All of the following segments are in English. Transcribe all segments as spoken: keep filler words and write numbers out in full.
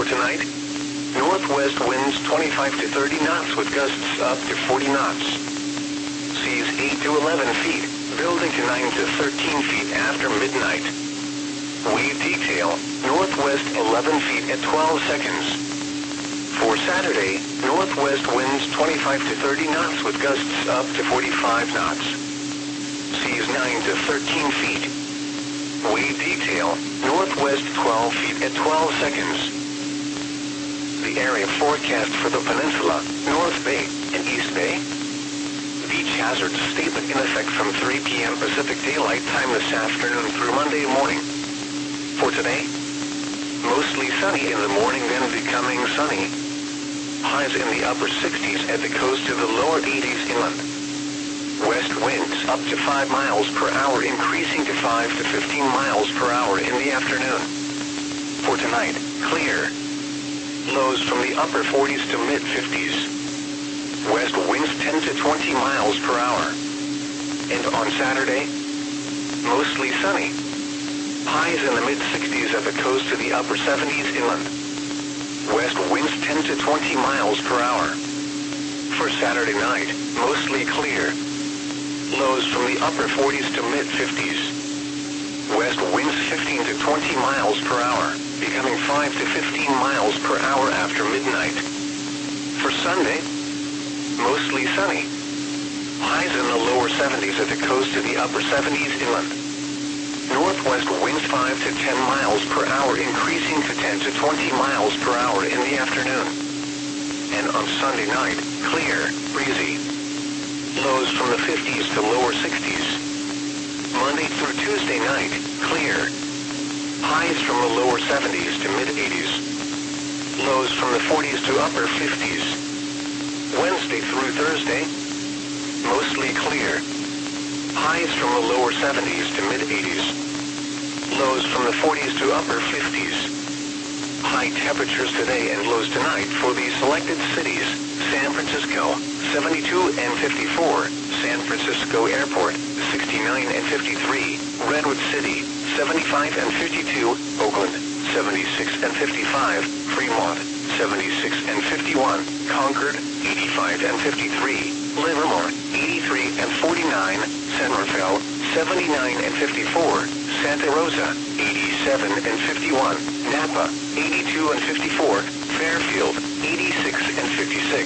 For tonight, northwest winds twenty-five to thirty knots with gusts up to forty knots. Seas eight to eleven feet, building to nine to thirteen feet after midnight. Wave detail, northwest eleven feet at twelve seconds. For Saturday, northwest winds twenty-five to thirty knots with gusts up to forty-five knots. Seas nine to thirteen feet. Wave detail, northwest twelve feet at twelve seconds. The area forecast for the peninsula, North Bay and East Bay. Beach hazard statement in effect from three p m Pacific Daylight Time this afternoon through Monday morning. For today, mostly sunny in the morning, then becoming sunny. Highs in the upper sixties at the coast to the lower eighties inland. West winds up to five miles per hour, increasing to five to fifteen miles per hour in the afternoon. For tonight, clear. Lows from the upper forties to mid fifties. West winds ten to twenty miles per hour. And on Saturday, mostly sunny. Highs in the mid sixties at the coast to the upper seventies inland. West winds ten to twenty miles per hour. For Saturday night, mostly clear. Lows from the upper forties to mid fifties. West winds fifteen to twenty miles per hour, becoming five to fifteen miles per hour after midnight. For Sunday, mostly sunny. Highs in the lower seventies at the coast to the upper seventies inland. Northwest winds five to ten miles per hour, increasing to ten to twenty miles per hour in the afternoon. And on Sunday night, clear, breezy. Lows from the fifties to lower sixties. Monday through Tuesday night, clear. Highs from the lower seventies to mid eighties. Lows from the forties to upper fifties. Wednesday through Thursday, mostly clear. Highs from the lower seventies to mid eighties. Lows from the forties to upper fifties. High temperatures today and lows tonight for the selected cities: San Francisco, seventy-two and fifty-four, San Francisco Airport, sixty-nine and fifty-three, Redwood City, seventy-five and fifty-two, Oakland, seventy-six and fifty-five, Fremont, seventy-six and fifty-one, Concord, eighty-five and fifty-three, Livermore, eighty-three and forty-nine, San Rafael, seventy-nine and fifty-four, Santa Rosa, eighty-seven and fifty-one, Napa, eighty-two and fifty-four, Fairfield, eighty-six and fifty-six.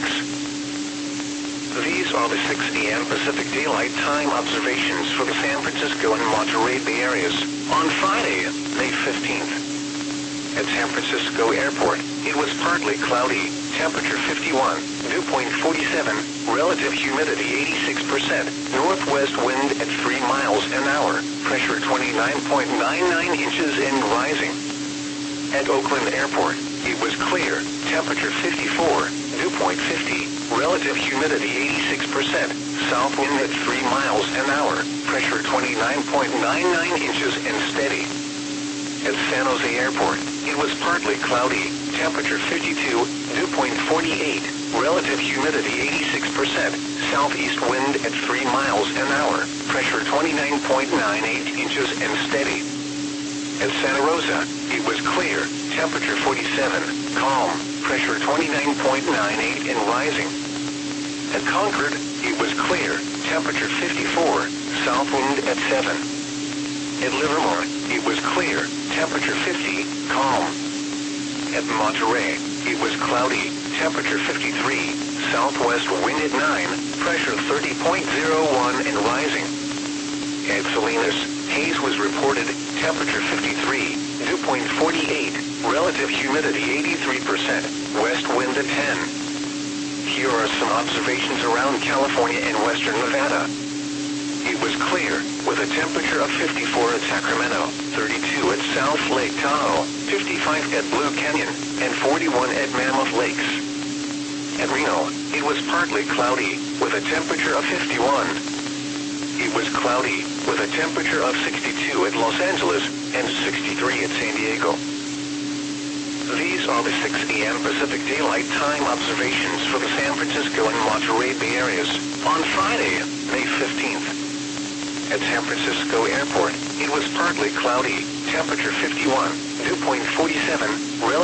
These are the six a m Pacific Daylight Time observations for the San Francisco and Monterey Bay areas on Friday, May fifteenth. At San Francisco Airport, it was partly cloudy, temperature fifty-one, dew point forty-seven, relative humidity eighty-six percent, northwest wind at three miles an hour, pressure twenty-nine point nine nine inches and rising. At Oakland Airport, it was clear, temperature fifty-four, dew point fifty, relative humidity eighty-six percent, south wind at three miles an hour, pressure twenty-nine point nine nine inches and steady. At San Jose Airport, it was partly cloudy, temperature fifty-two, dew point forty-eight, relative humidity eighty-six percent, southeast wind at three miles an hour, pressure twenty-nine point nine eight inches and steady. At Santa Rosa, it was clear, temperature forty-seven, calm, pressure twenty-nine point nine eight and rising. At Concord, it was clear, temperature fifty-four, south wind at seven. At Livermore, it was clear, temperature fifty, calm. At Monterey, it was cloudy, temperature fifty-three, southwest wind at nine, pressure thirty point zero one and rising. At Salinas, haze was reported, temperature fifty-three, dew point forty-eight, relative humidity eighty-three percent, west wind at ten. Here are some observations around California and western Nevada. It was clear, with a temperature of fifty-four at Sacramento, thirty-two at South Lake Tahoe, fifty-five at Blue Canyon, and forty-one at Mammoth Lakes. At Reno, it was partly cloudy, with a temperature of fifty-one. It was cloudy, with a temperature of sixty-two at Los Angeles, and sixty-three at San Diego. These are the six a m Pacific Daylight Time observations for the San Francisco and Monterey Bay areas on Friday, May fifteenth. At San Francisco Airport, it was partly cloudy, temperature fifty-one, dew point forty-seven, relative